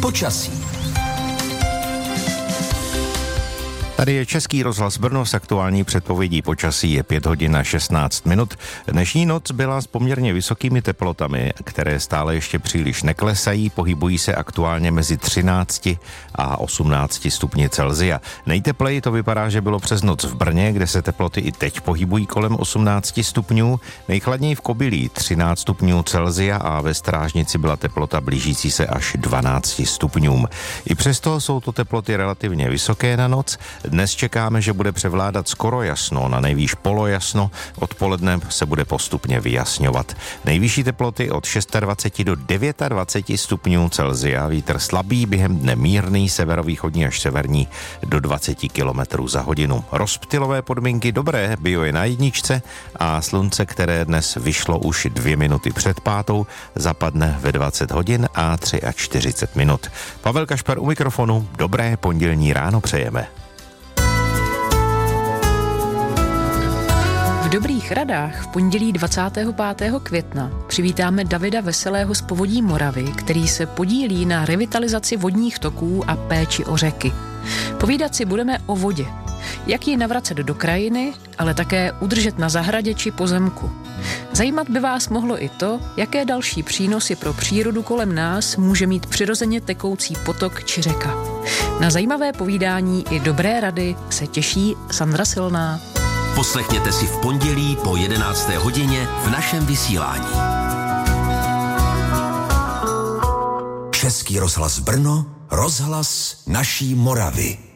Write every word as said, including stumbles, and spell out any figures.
Počasí. Tady je Český rozhlas Brno s aktuální předpovědí počasí. Je pět hodin a šestnáct minut. Dnešní noc byla s poměrně vysokými teplotami, které stále ještě příliš neklesají, pohybují se aktuálně mezi třinácti a osmnácti stupni Celsia. Nejtepleji to vypadá, že bylo přes noc v Brně, kde se teploty i teď pohybují kolem osmnácti stupňů. Nejchladněji v Kobylí třináct stupňů Celsia a ve Strážnici byla teplota blížící se až dvanácti stupňům. I přesto jsou to teploty relativně vysoké na noc. Dnes čekáme, že bude převládat skoro jasno, na nejvýš polojasno, odpoledne se bude postupně vyjasňovat. Nejvyšší teploty od dvacet šest do dvacet devět stupňů Celsia, vítr slabý, během dne mírný, severovýchodní až severní do dvacet kilometrů za hodinu. Rozptylové podmínky dobré, bio je na jedničce a slunce, které dnes vyšlo už dvě minuty před pátou, zapadne ve dvacet hodin a čtyřicet tři minut. Pavel Kašpar u mikrofonu, dobré pondělní ráno přejeme. V Dobrých radách v pondělí dvacátého pátého května přivítáme Davida Veselého z Povodí Moravy, který se podílí na revitalizaci vodních toků a péči o řeky. Povídat si budeme o vodě. Jak ji navracet do krajiny, ale také udržet na zahradě či pozemku. Zajímat by vás mohlo i to, jaké další přínosy pro přírodu kolem nás může mít přirozeně tekoucí potok či řeka. Na zajímavé povídání i dobré rady se těší Sandra Silná. Poslechněte si v pondělí po jedenácté hodině v našem vysílání. Český rozhlas Brno, rozhlas naší Moravy.